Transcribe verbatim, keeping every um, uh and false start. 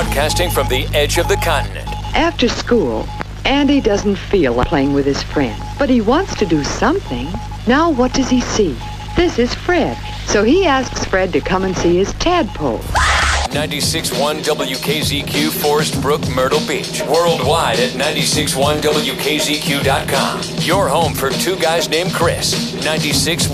broadcasting from the edge of the continent. After school, Andy doesn't feel like playing with his friends, but he wants to do something. Now what does he see? This is Fred. So he asks Fred to come and see his tadpole. ninety-six point one W K Z Q, Forest Brook, Myrtle Beach. Worldwide at ninety-six point one W K Z Q dot com. Your home for two guys named Chris. ninety-six